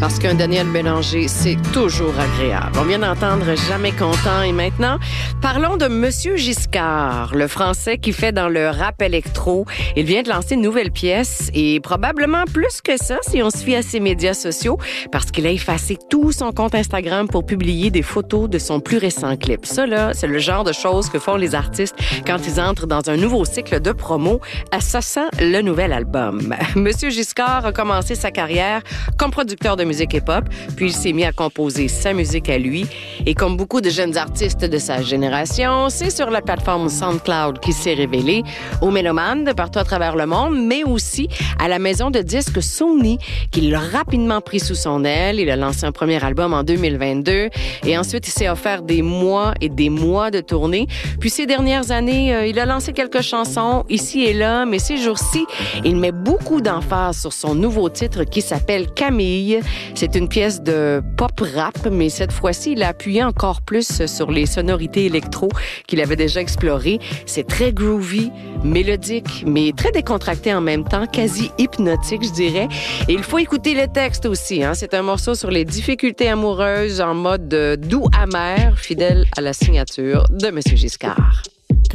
Parce qu'un Daniel Bélanger, c'est toujours agréable. On vient d'entendre Jamais content. Et maintenant, parlons de Monsieur Giscard, le Français qui fait dans le rap électro. Il vient de lancer une nouvelle pièce et probablement plus que ça si on se fie à ses médias sociaux parce qu'il a effacé tout son compte Instagram pour publier des photos de son plus récent clip. Ça, là, c'est le genre de choses que font les artistes quand ils entrent dans un nouveau cycle de promo. Ça sent le nouvel album. Monsieur Giscard a commencé sa carrière comme producteur de musique hip-hop, puis il s'est mis à composer sa musique à lui. Et comme beaucoup de jeunes artistes de sa génération, c'est sur la plateforme SoundCloud qu'il s'est révélé aux mélomanes de partout à travers le monde, mais aussi à la maison de disques Sony, qui l'a rapidement pris sous son aile. Il a lancé un premier album en 2022 et ensuite il s'est offert des mois et des mois de tournée. Puis ces dernières années, il a lancé quelques chansons ici et là, mais ces jours-ci, il met beaucoup d'emphase sur son nouveau titre qui s'appelle Camille. C'est une pièce de pop-rap, mais cette fois-ci, il a appuyé encore plus sur les sonorités électro qu'il avait déjà explorées. C'est très groovy, mélodique, mais très décontracté en même temps, quasi hypnotique, je dirais. Et il faut écouter le texte aussi. C'est un morceau sur les difficultés amoureuses en mode doux amer, fidèle à la signature de Monsieur Giscard.